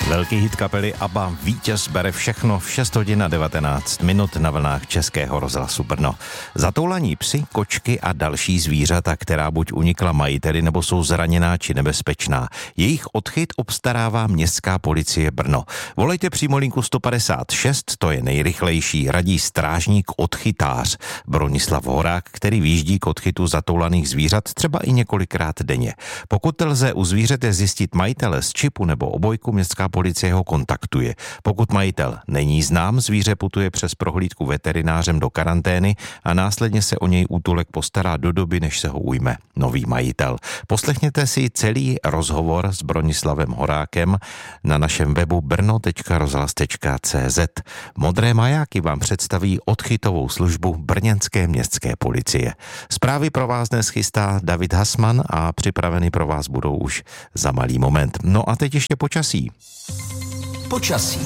Velký hit kapely ABBA Vítěz bere všechno v 6 hodin a 19 minut na vlnách Českého rozhlasu Brno. Zatoulaní psi, kočky a další zvířata, která buď unikla majiteli nebo jsou zraněná či nebezpečná. Jejich odchyt obstarává Městská policie Brno. Volejte přímo linku 156, to je nejrychlejší, radí strážník odchytář Bronislav Horák, který vyjíždí k odchytu zatoulaných zvířat třeba i několikrát denně. Pokud lze u zvířete zjistit majitele z čipu nebo obojku, Městská policie ho kontaktuje. Pokud majitel není znám, zvíře putuje přes prohlídku veterinářem do karantény a následně se o něj útulek postará do doby, než se ho ujme nový majitel. Poslechněte si celý rozhovor s Bronislavem Horákem na našem webu brno.rozhlas.cz. Modré majáky vám představí odchytovou službu brněnské městské policie. Zprávy pro vás dnes chystá David Hasman a připraveny pro vás budou už za malý moment. No a teď ještě počasí. Počasí.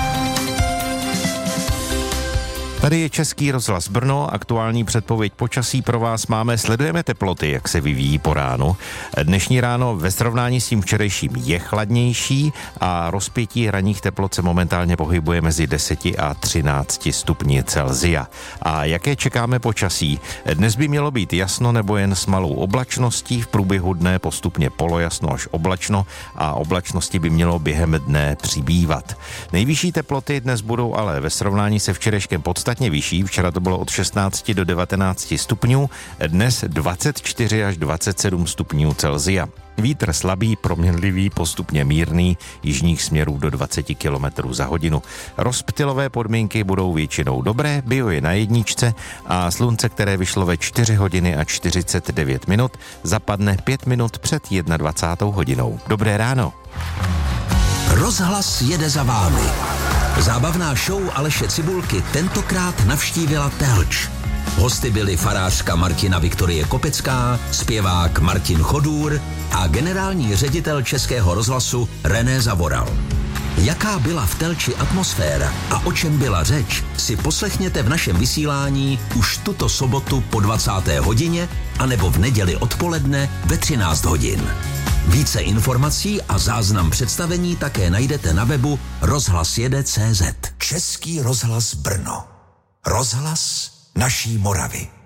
Tady je Český rozhlas Brno, aktuální předpověď počasí pro vás máme. Sledujeme teploty, jak se vyvíjí po ránu. Dnešní ráno ve srovnání s tím včerejším je chladnější a rozpětí ranních teplot se momentálně pohybuje mezi 10 a 13 stupni Celsia. A jaké čekáme počasí? Dnes by mělo být jasno nebo jen s malou oblačností, v průběhu dne postupně polojasno až oblačno a oblačnosti by mělo během dne přibývat. Nejvyšší teploty dnes budou ale ve srovnání se včerejškem podstatně vyšší, včera to bylo od 16 do 19 stupňů, dnes 24 až 27 stupňů Celsia. Vítr slabý, proměnlivý, postupně mírný, jižních směrů do 20 km za hodinu. Rozptylové podmínky budou většinou dobré, bio je na jedničce a slunce, které vyšlo ve 4 hodiny a 49 minut, zapadne 5 minut před 21. hodinou. Dobré ráno. Rozhlas jede za vámi. Zábavná show Aleše Cibulky tentokrát navštívila Telč. Hosty byli farářka Martina Viktorie Kopecká, zpěvák Martin Chodůr a generální ředitel Českého rozhlasu René Zavoral. Jaká byla v Telči atmosféra a o čem byla řeč, si poslechněte v našem vysílání už tuto sobotu po 20. hodině anebo v neděli odpoledne ve 13 hodin. Více informací a záznam představení také najdete na webu rozhlasjede.cz. Český rozhlas Brno. Rozhlas naší Moravy.